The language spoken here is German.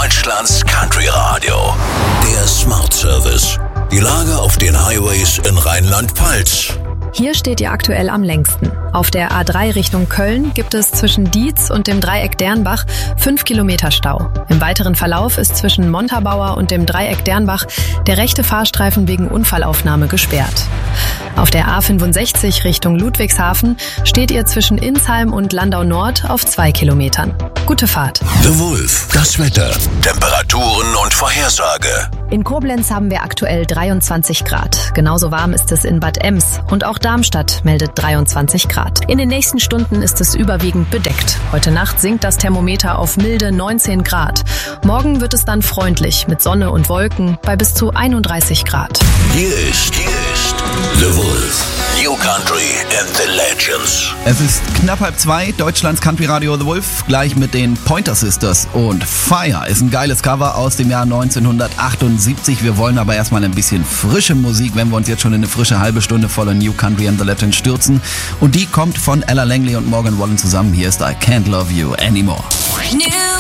Deutschlands Country Radio. Der Smart Service. Die Lage auf den Highways in Rheinland-Pfalz. Hier steht ihr aktuell am längsten. Auf der A3 Richtung Köln gibt es zwischen Dietz und dem Dreieck Dernbach 5 Kilometer Stau. Im weiteren Verlauf ist zwischen Montabaur und dem Dreieck Dernbach der rechte Fahrstreifen wegen Unfallaufnahme gesperrt. Auf der A65 Richtung Ludwigshafen steht ihr zwischen Insheim und Landau Nord auf 2 Kilometern. Gute Fahrt. The Wolf, das Wetter, Temperaturen und Vorhersage. In Koblenz haben wir aktuell 23 Grad. Genauso warm ist es in Bad Ems und auch Darmstadt meldet 23 Grad. In den nächsten Stunden ist es überwiegend bedeckt. Heute Nacht sinkt das Thermometer auf milde 19 Grad. Morgen wird es dann freundlich mit Sonne und Wolken bei bis zu 31 Grad. Hier ist The Wolf. New Country and the Legends. Es ist knapp 1:30, Deutschlands Country Radio The Wolf, gleich mit den Pointer Sisters. Und Fire ist ein geiles Cover aus dem Jahr 1978. Wir wollen aber erstmal ein bisschen frische Musik, wenn wir uns jetzt schon in eine frische halbe Stunde voller New Country and the Legends stürzen. Und die kommt von Ella Langley und Morgan Wallen zusammen. Hier ist I Can't Love You Anymore. New